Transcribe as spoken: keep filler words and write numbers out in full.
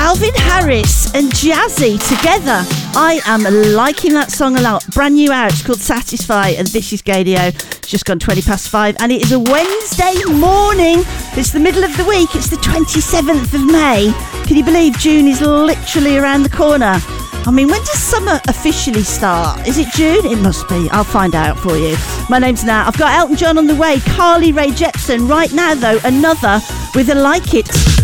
Calvin Harris and Jazzy together. I am liking that song a lot. Brand new out, it's called Satisfy, and this is Gadio. It's just gone twenty past five, and it is a Wednesday morning. It's the middle of the week. It's the twenty-seventh of May. Can you believe June is literally around the corner? I mean, when does summer officially start? Is it June? It must be. I'll find out for you. My name's Nat. I've got Elton John on the way. Carly Rae Jepsen. Right now, though, another with a Like It.